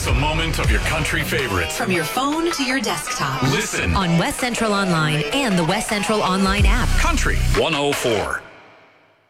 a moment of your country favorites. From your phone to your desktop. Listen on West Central Online and the West Central Online app. Country 104.